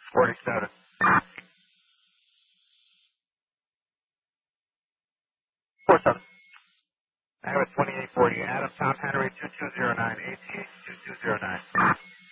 47. Four seven. I have a 2840. Adam Tom Henry 2209. ATH 2209.